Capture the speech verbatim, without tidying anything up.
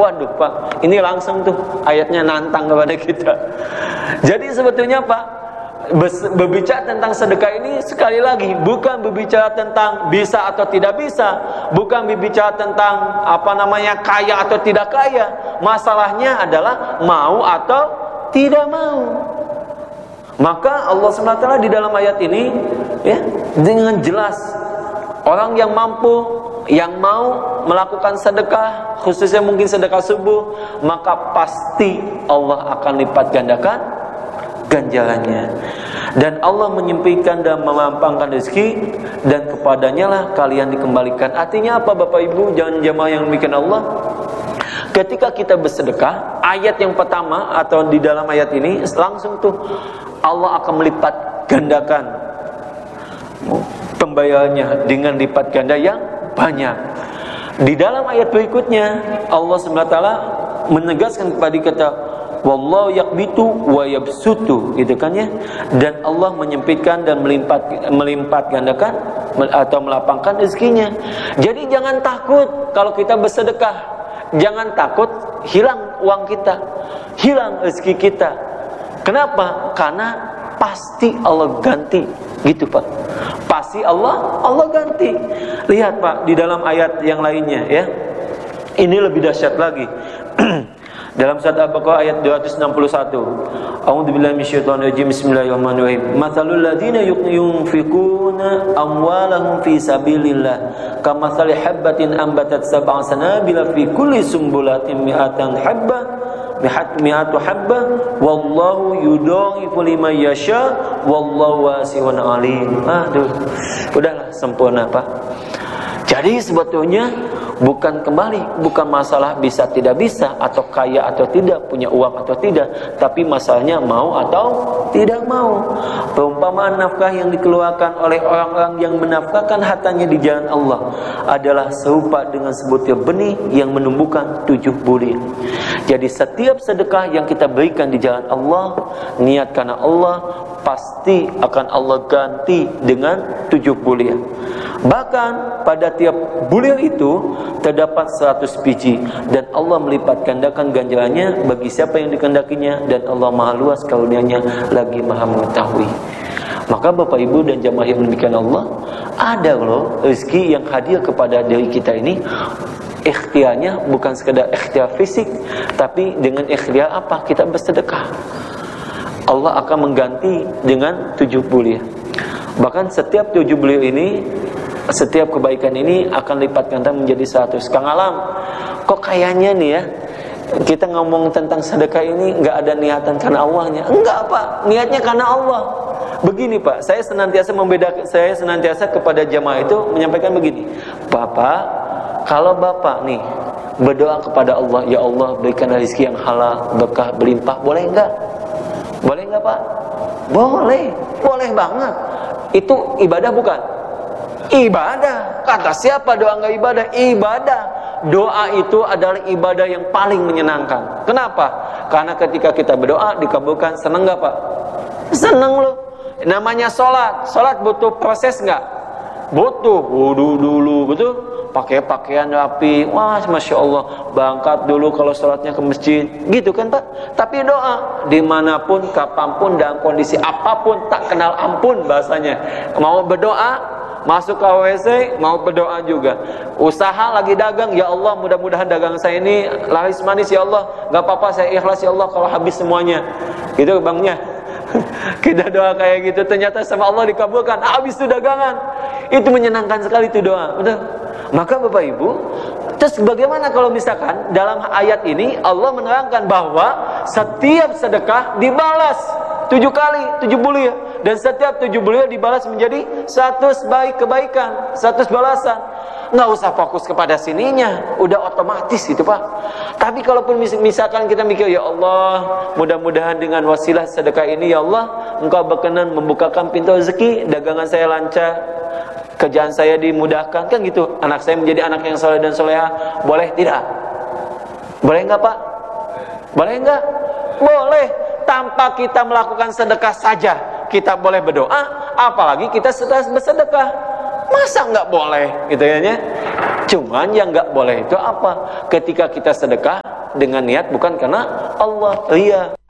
Waduh Pak, ini langsung tuh ayatnya nantang kepada kita. Jadi sebetulnya Pak, berbicara tentang sedekah ini sekali lagi bukan berbicara tentang bisa atau tidak bisa, bukan berbicara tentang apa namanya kaya atau tidak kaya. Masalahnya adalah mau atau tidak mau. Maka Allah subhanahu wa taala di dalam ayat ini ya dengan jelas orang yang mampu, yang mau melakukan sedekah, khususnya mungkin sedekah subuh, maka pasti Allah akan lipat gandakan ganjarannya. Dan Allah menyempitkan dan memampangkan rezeki, dan kepadanya lah kalian dikembalikan. Artinya apa Bapak Ibu, jangan jamaah yang demikian Allah? Ketika kita bersedekah, ayat yang pertama atau di dalam ayat ini langsung tuh Allah akan melipat gandakan pembayarannya dengan lipat ganda yang banyak. Di dalam ayat berikutnya Allah subhanahu wa taala menegaskan kepada kita, wallahu yaqbitu wa yabsutu, gitu kan ya. Dan Allah menyempitkan dan melimpat melimpat gandakan atau melapangkan rezekinya. Jadi jangan takut kalau kita bersedekah. Jangan takut hilang uang kita, hilang rezeki kita. Kenapa? Karena pasti Allah ganti, gitu Pak. Pasti Allah Allah ganti. Lihat Pak di dalam ayat yang lainnya ya. Ini lebih dahsyat lagi. Dalam surat Al-Baqarah ayat dua ratus enam puluh satu. A'udzubillahi minasyaitonir rajim. Bismillahirrahmanirrahim. Matsalul ladzina yunfiquna amwalahum fi sabilillah kamatsali habatin ambatat sab'a sanabila fi kulli sumbulatin mi'atan habbah mi'at mi'atu habbah wallahu yudha'ifu liman yasha wallahu wasi'un alim. Aduh. Udahlah sempurna Pak. Jadi sebetulnya bukan kembali, bukan masalah bisa tidak bisa, atau kaya atau tidak, punya uang atau tidak, tapi masalahnya mau atau tidak mau. Perumpamaan nafkah yang dikeluarkan oleh orang-orang yang menafkahkan hartanya di jalan Allah adalah serupa dengan sebutir benih yang menumbuhkan tujuh bulir. Jadi setiap sedekah yang kita berikan di jalan Allah, niat karena Allah, pasti akan Allah ganti dengan tujuh bulir. Bahkan pada tiap bulir itu terdapat seratus biji, dan Allah melipat gandakan ganjarannya bagi siapa yang dikehendakinya, dan Allah maha luas karunia-Nya lagi maha mengetahui. Maka Bapak Ibu dan jamaah yang demikian Allah, ada loh rezeki yang hadir kepada diri kita ini. Ikhtiarnya bukan sekedar ikhtiar fisik, tapi dengan ikhtiar apa? Kita bersedekah, Allah akan mengganti dengan tujuh bulir. Bahkan setiap tujuh bulir ini, setiap kebaikan ini akan lipat ganda menjadi seratus. Kang Alam, kok kayaknya nih ya, kita ngomong tentang sedekah ini nggak ada niatan karena Allahnya. Enggak Pak, niatnya karena Allah. Begini Pak, saya senantiasa membedakan, saya senantiasa kepada jamaah itu menyampaikan begini, Bapak, kalau Bapak nih berdoa kepada Allah, ya Allah berikan rezeki yang halal, berkah, berlimpah, boleh enggak? Boleh enggak Pak? Boleh, boleh banget. Itu ibadah bukan? Ibadah. Kata siapa doa enggak ibadah? Ibadah. Doa itu adalah ibadah yang paling menyenangkan. Kenapa? Karena ketika kita berdoa dikabulkan. Senang enggak Pak? Senang loh. Namanya sholat. Sholat butuh proses enggak? Butuh. Wudu dulu, betul? Pakai pakaian rapi. Wah, Masya Allah, berangkat dulu kalau sholatnya ke masjid, gitu kan Pak. Tapi doa dimanapun, kapanpun, dalam kondisi apapun, tak kenal ampun bahasanya. Mau berdoa, masuk ke W C, mau berdoa juga. Usaha lagi dagang, ya Allah mudah-mudahan dagang saya ini laris manis ya Allah. Gak apa-apa, saya ikhlas ya Allah kalau habis semuanya. Gitu bangnya. Kita doa kayak gitu, ternyata sama Allah dikabulkan. Habis itu dagangan. Itu menyenangkan sekali itu doa, betul? Maka Bapak Ibu, terus bagaimana kalau misalkan dalam ayat ini Allah menerangkan bahwa setiap sedekah dibalas tujuh kali, tujuh bulir, dan setiap tujuh bulir dibalas menjadi seratus baik kebaikan, seratus balasan. Nggak usah fokus kepada sininya, udah otomatis gitu Pak. Tapi kalaupun misalkan kita mikir, ya Allah, mudah-mudahan dengan wasilah sedekah ini ya Allah, Engkau berkenan membukakan pintu rezeki, dagangan saya lancar, kerjaan saya dimudahkan, kan gitu. Anak saya menjadi anak yang soleh dan soleha. Boleh tidak? Boleh enggak Pak? Boleh enggak? Boleh. Tanpa kita melakukan sedekah saja kita boleh berdoa, apalagi kita sedang bersedekah. Masa enggak boleh? Gitu ya. Cuman yang enggak boleh itu apa? Ketika kita sedekah dengan niat bukan karena Allah, ria.